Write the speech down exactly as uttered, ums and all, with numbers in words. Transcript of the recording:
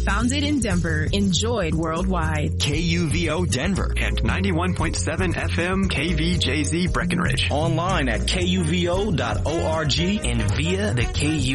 Founded in Denver, enjoyed worldwide. K U V O Denver and ninety-one point seven F M K V J Z Breckenridge. Online at K U V O dot org and via the K U